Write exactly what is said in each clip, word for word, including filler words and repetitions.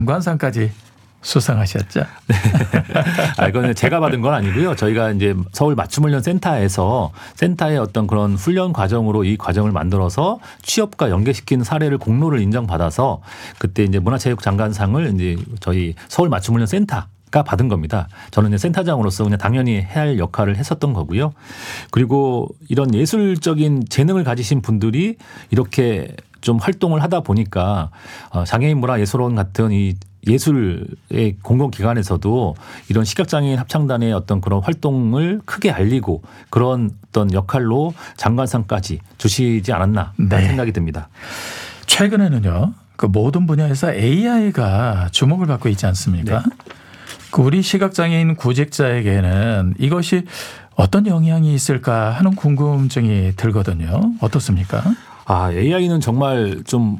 장관상까지 수상하셨죠? 네. 아, 이거는 제가 받은 건 아니고요. 저희가 이제 서울 맞춤훈련 센터에서 센터의 어떤 그런 훈련 과정으로 이 과정을 만들어서 취업과 연계시키는 사례를 공로를 인정받아서 그때 이제 문화체육 장관상을 이제 저희 서울 맞춤훈련 센터 가 받은 겁니다. 저는 이제 센터장으로서 그냥 당연히 해야 할 역할을 했었던 거고요. 그리고 이런 예술적인 재능을 가지신 분들이 이렇게 좀 활동을 하다 보니까 장애인 문화예술원 같은 이 예술의 공공기관에서도 이런 시각장애인 합창단의 어떤 그런 활동을 크게 알리고 그런 어떤 역할로 장관상까지 주시지 않았나 네. 생각이 듭니다. 최근에는요. 그 모든 분야에서 에이아이가 주목을 받고 있지 않습니까? 네. 그 우리 시각장애인 구직자에게는 이것이 어떤 영향이 있을까 하는 궁금증이 들거든요. 어떻습니까? 아, 에이아이는 정말 좀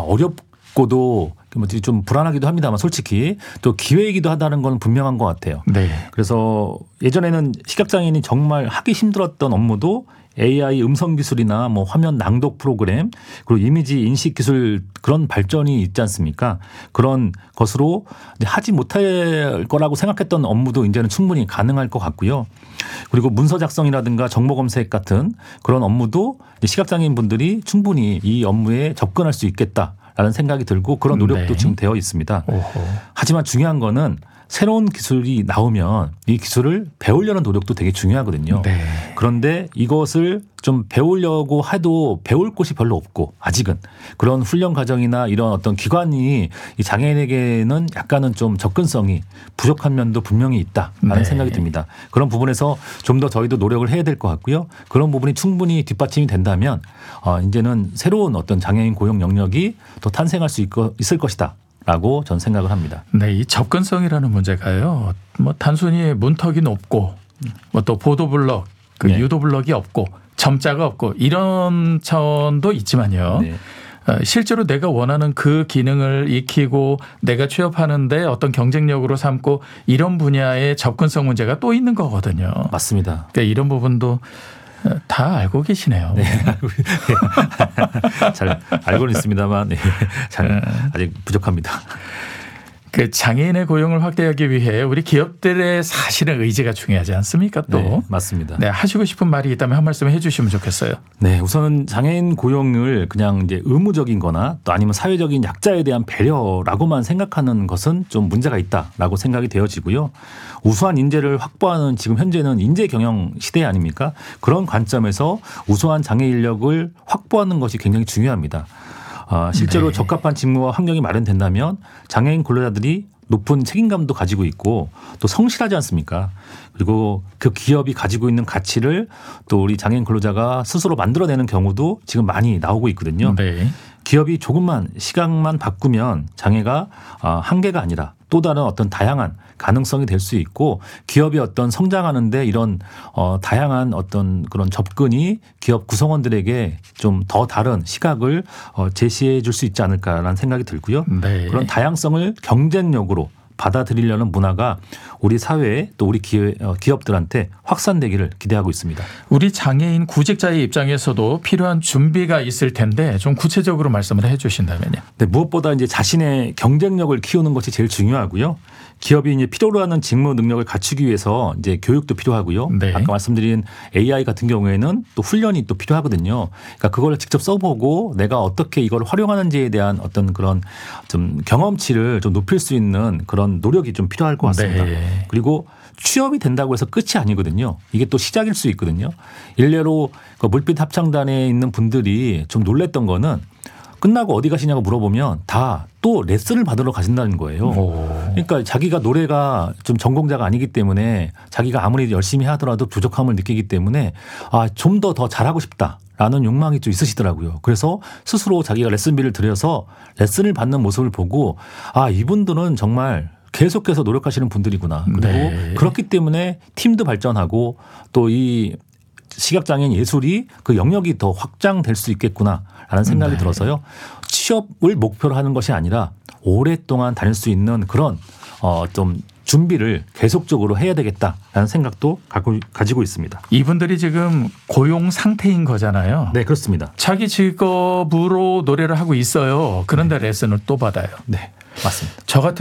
어렵고도 좀 불안하기도 합니다만 솔직히 또 기회이기도 하다는 건 분명한 것 같아요. 네. 그래서 예전에는 시각장애인이 정말 하기 힘들었던 업무도 에이아이 음성 기술이나 뭐 화면 낭독 프로그램 그리고 이미지 인식 기술 그런 발전이 있지 않습니까? 그런 것으로 하지 못할 거라고 생각했던 업무도 이제는 충분히 가능할 것 같고요. 그리고 문서 작성이라든가 정보 검색 같은 그런 업무도 시각장애인 분들이 충분히 이 업무에 접근할 수 있겠다라는 생각이 들고 그런 노력도 네. 지금 되어 있습니다. 오호. 하지만 중요한 거는 새로운 기술이 나오면 이 기술을 배우려는 노력도 되게 중요하거든요. 네. 그런데 이것을 좀 배우려고 해도 배울 곳이 별로 없고 아직은 그런 훈련 과정이나 이런 어떤 기관이 이 장애인에게는 약간은 좀 접근성이 부족한 면도 분명히 있다라는 네. 생각이 듭니다. 그런 부분에서 좀 더 저희도 노력을 해야 될 것 같고요. 그런 부분이 충분히 뒷받침이 된다면 어, 이제는 새로운 어떤 장애인 고용 영역이 또 탄생할 수 있을 것이다. 라고 전 생각을 합니다. 네, 이 접근성이라는 문제가요. 뭐 단순히 문턱이 높고 뭐 또 보도블럭, 그 네. 유도블럭이 없고 점자가 없고 이런 차원도 있지만요. 네. 실제로 내가 원하는 그 기능을 익히고 내가 취업하는데 어떤 경쟁력으로 삼고 이런 분야의 접근성 문제가 또 있는 거거든요. 맞습니다. 그러니까 이런 부분도 다 알고 계시네요. 네. 잘 알고는 있습니다만 네. 잘 아직 부족합니다. 그 장애인의 고용을 확대하기 위해 우리 기업들의 사실은 의지가 중요하지 않습니까? 또 네, 맞습니다. 네, 하시고 싶은 말이 있다면 한 말씀 해주시면 좋겠어요. 네, 우선은 장애인 고용을 그냥 이제 의무적인거나 또 아니면 사회적인 약자에 대한 배려라고만 생각하는 것은 좀 문제가 있다라고 생각이 되어지고요. 우수한 인재를 확보하는 지금 현재는 인재 경영 시대 아닙니까? 그런 관점에서 우수한 장애 인력을 확보하는 것이 굉장히 중요합니다. 아, 실제로 네. 적합한 직무와 환경이 마련된다면 장애인 근로자들이 높은 책임감도 가지고 있고 또 성실하지 않습니까? 그리고 그 기업이 가지고 있는 가치를 또 우리 장애인 근로자가 스스로 만들어내는 경우도 지금 많이 나오고 있거든요. 네. 기업이 조금만 시각만 바꾸면 장애가 한계가 아니라 또 다른 어떤 다양한 가능성이 될 수 있고 기업이 어떤 성장하는데 이런 어 다양한 어떤 그런 접근이 기업 구성원들에게 좀 더 다른 시각을 어 제시해 줄 수 있지 않을까라는 생각이 들고요. 네. 그런 다양성을 경쟁력으로 받아들이려는 문화가 우리 사회에 또 우리 기업들한테 확산되기를 기대하고 있습니다. 우리 장애인 구직자의 입장에서도 필요한 준비가 있을 텐데 좀 구체적으로 말씀을 해 주신다면요. 네, 무엇보다 이제 자신의 경쟁력을 키우는 것이 제일 중요하고요. 기업이 이제 필요로 하는 직무 능력을 갖추기 위해서 이제 교육도 필요하고요. 네. 아까 말씀드린 에이아이 같은 경우에는 또 훈련이 또 필요하거든요. 그러니까 그걸 직접 써보고 내가 어떻게 이걸 활용하는지에 대한 어떤 그런 좀 경험치를 좀 높일 수 있는 그런 노력이 좀 필요할 것 같습니다. 네. 그리고 취업이 된다고 해서 끝이 아니거든요. 이게 또 시작일 수 있거든요. 일례로 그 물빛 합창단에 있는 분들이 좀 놀랬던 거는 끝나고 어디 가시냐고 물어보면 다 또 레슨을 받으러 가신다는 거예요. 오. 그러니까 자기가 노래가 좀 전공자가 아니기 때문에 자기가 아무리 열심히 하더라도 부족함을 느끼기 때문에 아, 좀 더 더 잘하고 싶다라는 욕망이 좀 있으시더라고요. 그래서 스스로 자기가 레슨비를 들여서 레슨을 받는 모습을 보고 아, 이분들은 정말 계속해서 노력하시는 분들이구나. 그리고 네. 그렇기 때문에 팀도 발전하고 또 이 시각장애인 예술이 그 영역이 더 확장될 수 있겠구나라는 생각이 네. 들어서요. 취업을 목표로 하는 것이 아니라 오랫동안 다닐 수 있는 그런 어 좀 준비를 계속적으로 해야 되겠다라는 생각도 갖고, 가지고 있습니다. 이분들이 지금 고용 상태인 거잖아요. 네, 그렇습니다. 자기 직업으로 노래를 하고 있어요. 그런데 레슨을 또 받아요. 네, 맞습니다. 저 같은